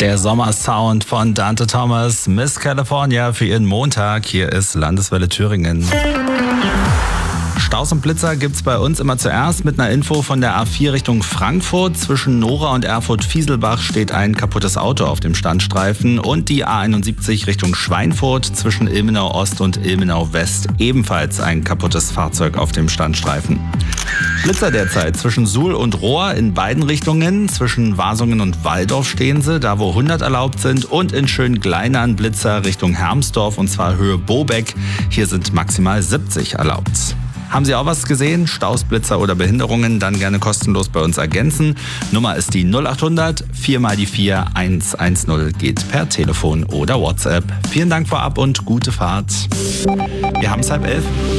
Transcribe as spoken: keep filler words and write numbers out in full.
Der Sommersound von Dante Thomas, Miss California für Ihren Montag. Hier ist Landeswelle Thüringen. Staus und Blitzer gibt's bei uns immer zuerst mit einer Info von der A vier Richtung Frankfurt. Zwischen Nora und Erfurt-Fieselbach steht ein kaputtes Auto auf dem Standstreifen. Und die A einundsiebzig Richtung Schweinfurt zwischen Ilmenau Ost und Ilmenau West ebenfalls ein kaputtes Fahrzeug auf dem Standstreifen. Blitzer derzeit zwischen Suhl und Rohr in beiden Richtungen. Zwischen Wasungen und Walldorf stehen sie, da wo hundert erlaubt sind. Und in Schöngleinern Blitzer Richtung Hermsdorf und zwar Höhe Bobeck. Hier sind maximal siebzig erlaubt. Haben Sie auch was gesehen? Staus, Blitzer oder Behinderungen? Dann gerne kostenlos bei uns ergänzen. Nummer ist die null acht hundert vier mal die vier eins eins null. Geht per Telefon oder WhatsApp. Vielen Dank vorab und gute Fahrt. Wir haben es halb elf.